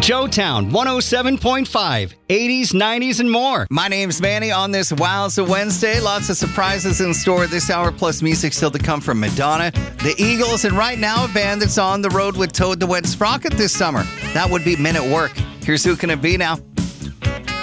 Joetown 107.5, 80s, 90s, and more. My name's Manny on this Wowza Wednesday. Lots of surprises in store this hour, plus music still to come from Madonna, the Eagles, and right now a band that's on the road with Toad the Wet Sprocket this summer. That would be Men at Work. Here's Who Can It Be now.